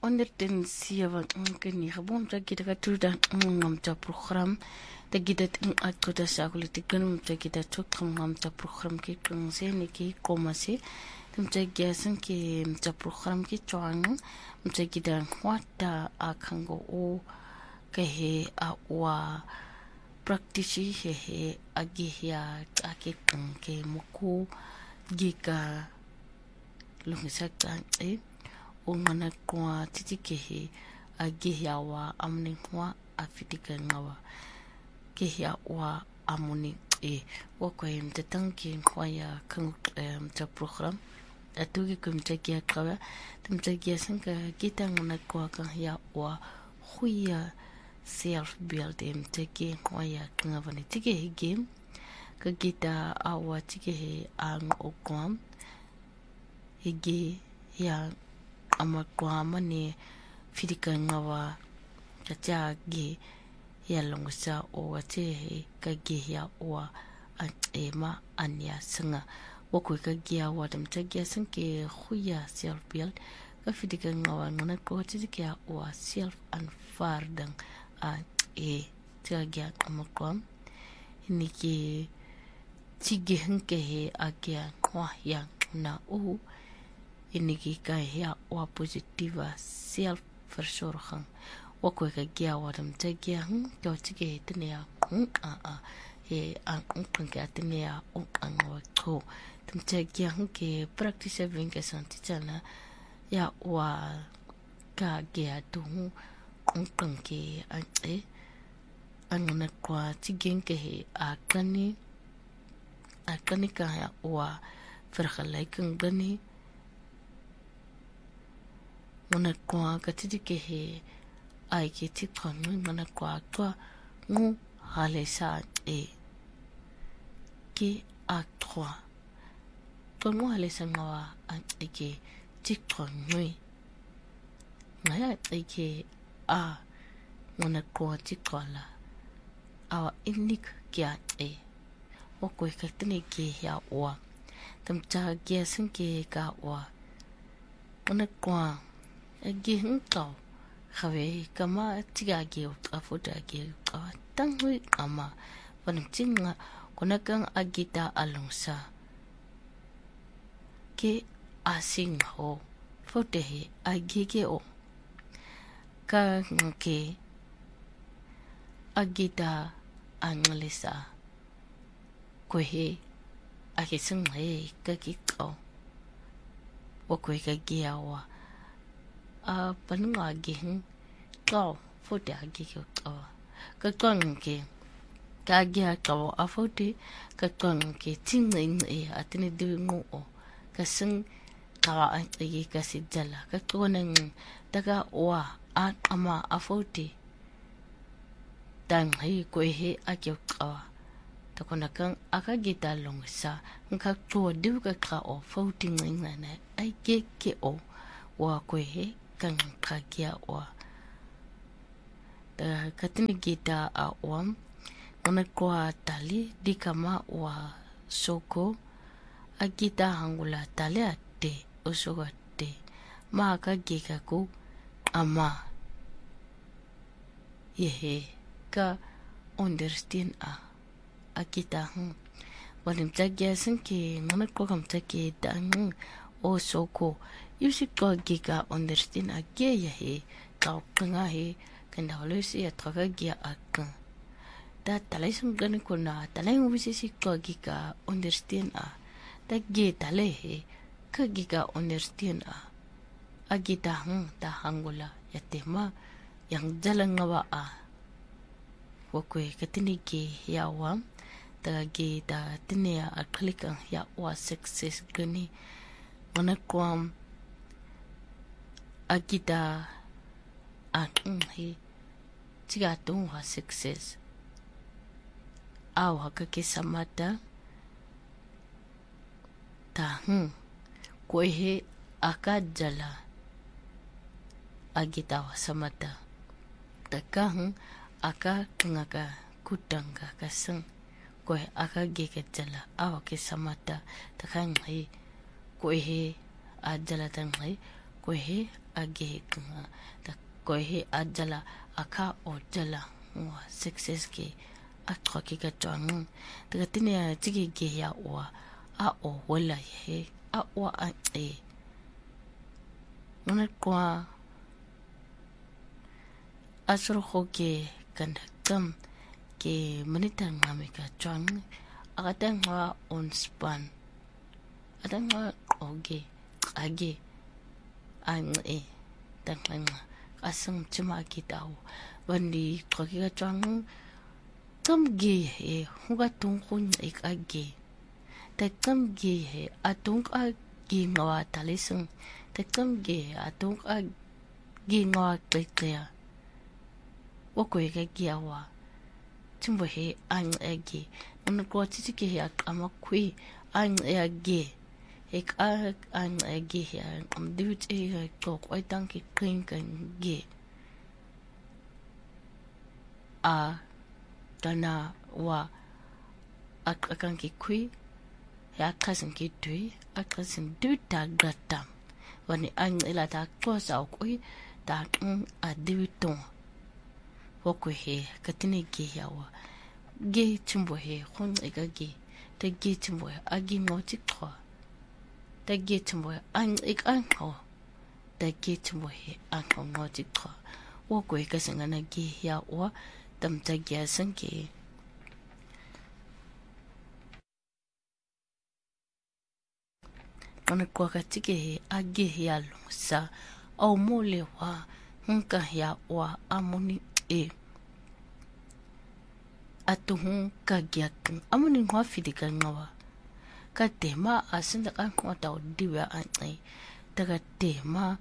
ondertensiya kini habom ta kita katuda ngam ta program ta kita atuda sakuli tikanum ta kita tuk ngam ta program ki kungse ni ki komase tum ta gyasan ki ta program ki chwang ta kita wata akango o kehe a wa practice he agihya akikang ke muku gika lungisa tante ungana kwa titikehe agihya wa amni wa afitika ngawa kehya wa amuni wakwa mtatanki kwa ya kangu mta program atugi kumtakia kawa tumtakia sanka kita ngana kwa kahya wa huya self build mtake kwa ya kangavani tike game ka kita awa tike ang okwam hige ya amakwama ni fidika ngawa kacha ge ya longsa o wate ka ge ya wa ema anya sanga wako ka ge ya wa mtake sanke huya self build ka fidika ngawa ngana ko tike wa self and fardang tiagya amakwam niki tige hanke he agya kwa ya na o iniki ka ya wa positiva self versorging wako ka gya wa dam tagya to tige tene ya he an ka tene ya an wa to tum tagya hanke practice vinke santitana ya wa ka gya tu ke angana kwa tigenke he akani ka ya wa vergelijking gani ngana kwa katike he ai ke tikon ngana kwa ngu halesa ke a3 to ngu halesa ngawa ke tikon ngui ngaya ke a ngana kwa tikala awa inik kya wako katine ke ya wa tamcha kya sanke ka wa ngana kwa agi hnkau khawe kama tiga ge afuta ge tangui ama panimtinga konakang agita alongsa ke asing ho fote he agige o ka ke agita anglesa kwehe akising he kakiko wakwe kagiawa panunga gihin kau fote agige kakong ke kagia kau afote kakong ke tingin atini diwingu o kasing kawa agi kasidala kakonang daga wa at ama afote dan hai kwehe agyo takonakang akagita longsa ngak to diuka ka o fouting ngana ai ke o wa kwehe kan kagia wa da katini gita a wam ngana kwa tali dikama wa soko agita hangula tali ate osoga te ma akagika ku ama yehe ka understand akita walim tagya sanke ngana ko kam take dang o soko yusi ko giga understand agye he ka kanga he kanda holosi atraga gya ak da talay sung gani ko na talay ngubisi si ko giga understand da ge talay he ka giga understand agita ta hangula yatema yang jalan ngawa wakwe katini ke yawa da ge da tinia aklikan yawa success gani mana kwam agita he tiga tung wa success awa ka ke samata ta kwehe akajala agita wa samata taka aka ngaka kutanga kasang ko aka geke jala awa ke samata takang hai ko he ajala tang hai kohe age kunga ta kohe ajala aka o jala wa success ke a troki ka twang ta tine tiki ge ya wa a o wala he a wa a e nona kwa asro khoke kandakam ke manita ngame ka twang agata ngwa on span adanga oge age an e tanganga asang chima kitao wandi troki ka twang tam ge e huga tungkun ik age ta tam ge he atung a ge ngawa talisung ta tam ge atung a ge ngawa kaya wako ka giawa chimbo he an age on ko tiki he ama kwi an age ek an age he am divit e ko kwai tanki king kan ge a dana wa akan ki kwi ya kasin ki tui akasin du ta gatam wani an ila ta ko sa kwi ta a diviton wako he katini ge yawa ge chimbo he khon ega ge ta ge chimbo agi ngoti kho ta ge chimbo an ik an kho ta ge chimbo he an ngoti kho wako he kasanga ge yawa tam ta ge sanke ona kwa katike he age ya lusa au mole wa hunka ya wa amoni e atuhu kagiakan amoni ngwa fidika ngawa ka tema asinda kan kwata odiwa anai daga tema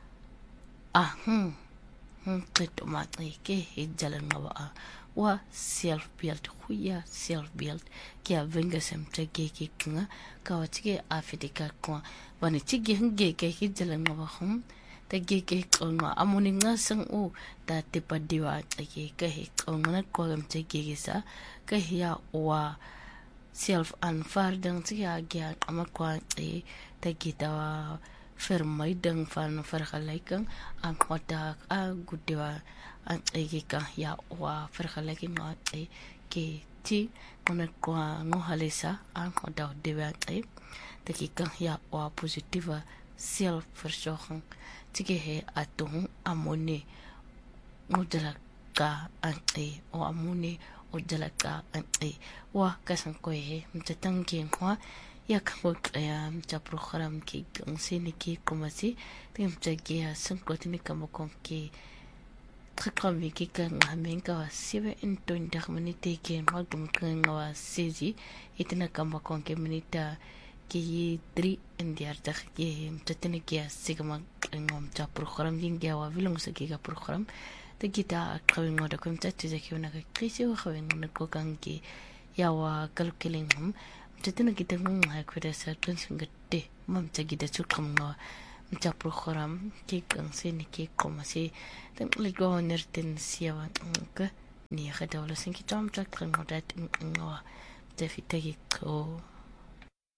kleto matri ke hijala ngawa wa self build huya self build kia venga semte ke kinga ka watike afidika kwa wani chigi hinge ke hijala ngawa ta ge konga amoni ngasang o ta tepa diwa ke he konga na ko gam te ge sa ka ya wa self unfardang tia ge amakwa ta gita fermai dang fan farkhalaikang ang kota a gudewa an ka ya wa farkhalaiki ma ke ti ona kwa no halesa ang kota dewa ta ki ka ya wa positive self versorging tike he atung amone modela ka anti o amone o dela ka anti wa kasan ko he mtatang ke kwa ya ka ya mta program ki nsini ki komasi tim tsagia san ko tini kamokon ki trakami ki ka ngamenga wa 7 into minute ke magum kan wa sezi itina kamokon ke minita ki 3 indiar tak ki mtatene ki sigma ngom ta program dingia wa vilong sa ki ka program te kita kawin ngoda ko mtati za ki una ka krisi wa kawin ko kangi ya wa kalkeling mtatene kita ngom ha ko da sa tun singate mam ta gida chukam no mta program ki kan sen ki komasi te ligo nerten siawa ka ni khada wala sinki tam tak ngoda no te fitagi ko